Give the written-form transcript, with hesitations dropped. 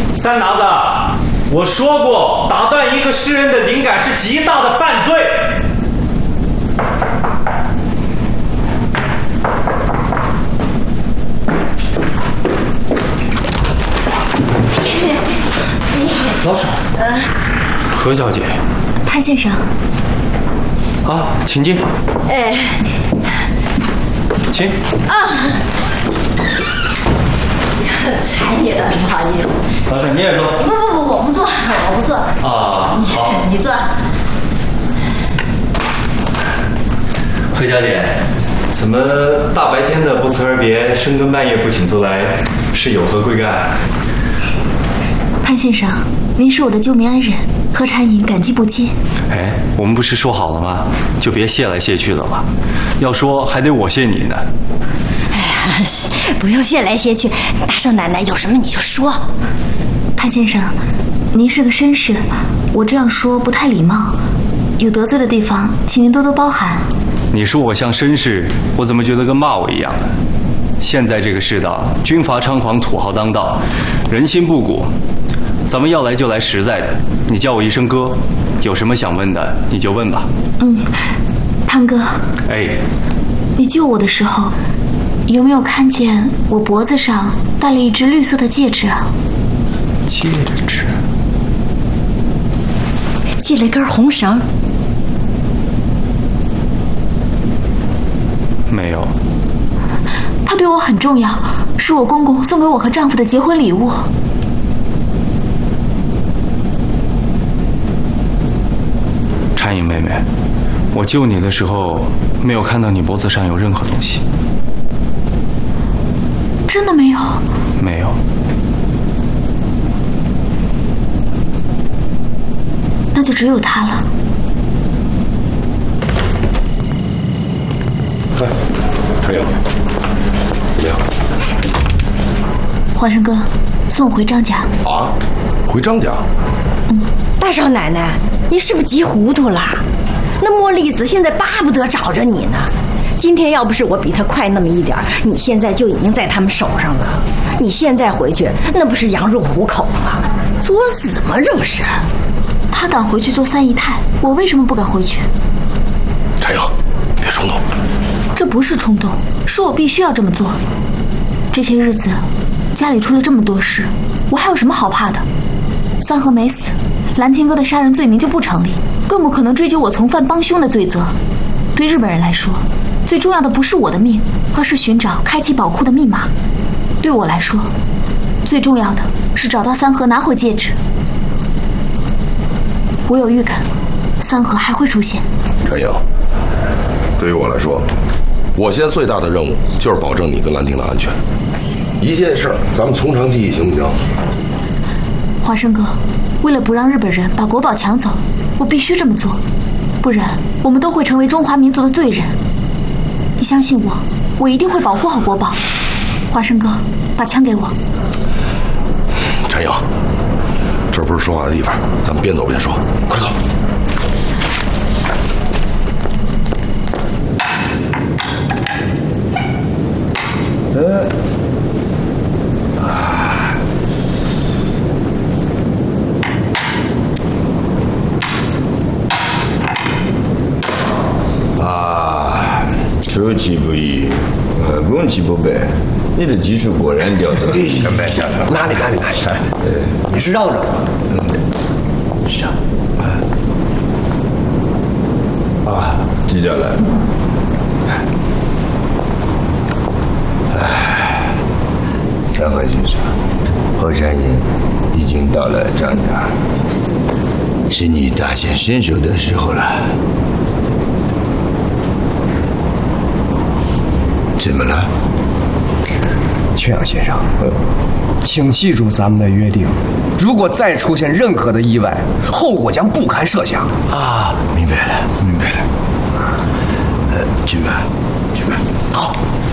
三拿子，我说过，打断一个诗人的灵感是极大的犯罪。老沈，何小姐， 潘先生， 啊，请进。 哎， 请。 啊，踩你了，不好意思。 老沈，你也坐。 不，我不坐，我不坐。 啊，好， 你坐。 何小姐，怎么大白天的不辞而别，深更半夜不请自来，是有何贵干？ 潘先生，您是我的救命恩人，何婵影感激不尽。 哎，我们不是说好了吗？就别谢来谢去的了，要说还得我谢你呢。 哎呀，不用谢来谢去，大少奶奶有什么你就说。 潘先生，您是个绅士，我这样说不太礼貌，有得罪的地方，请您多多包涵。 你说我像绅士，我怎么觉得跟骂我一样呢？现在这个世道，军阀猖狂，土豪当道，人心不古。咱们要来就来实在的，你叫我一声哥，有什么想问的你就问吧。 潘哥， 哎， 你救我的时候，有没有看见我脖子上戴了一只绿色的戒指啊？ 戒指？ 系了一根红绳。 没有。 它对我很重要，是我公公送给我和丈夫的结婚礼物。 婵影妹妹，我救你的时候没有看到你脖子上有任何东西。 真的没有？ 没有。 那就只有它了。 嗨，婵影，怎么样？ 华生哥，送我回张家。 啊？回张家？ 大少奶奶，你是不是急糊涂了？那莫丽子现在巴不得找着你呢。今天要不是我比他快那么一点，你现在就已经在他们手上了。你现在回去，那不是羊入虎口吗？作死吗？这不是？ 他敢回去做三姨太，我为什么不敢回去？ 婵影，别冲动。 这不是冲动，是我必须要这么做。这些日子，家里出了这么多事，我还有什么好怕的？三河没死，蓝天哥的杀人罪名就不成立，更不可能追究我从犯帮凶的罪责。对日本人来说，最重要的不是我的命，而是寻找开启宝库的密码。对我来说，最重要的是找到三河，拿回戒指。我有预感，三河还会出现。 婵影，对于我来说，我现在最大的任务就是保证你跟兰亭的安全。一件事咱们从长计议，行不行？ 华生哥，为了不让日本人把国宝抢走，我必须这么做，不然我们都会成为中华民族的罪人。你相信我，我一定会保护好国宝。华生哥，把枪给我。 婵影，这不是说话的地方，咱们边走边说，快走。 出其不意，攻其不备，你的技术果然了得。 哪里？你是让着我？是啊。 啊，记下来。三河先生，何婵影已经到了张家，是你大显身手的时候了。怎么了？ 劝阳先生，请记住咱们的约定，如果再出现任何的意外，后果将不堪设想。 啊，明白了。去吧。 好。